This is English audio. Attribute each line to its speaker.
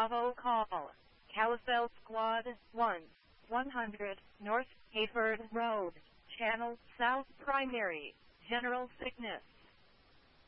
Speaker 1: Bravo call. Carousel Squad 1. 100 North Hayford Road. Channel South Primary. General Sickness.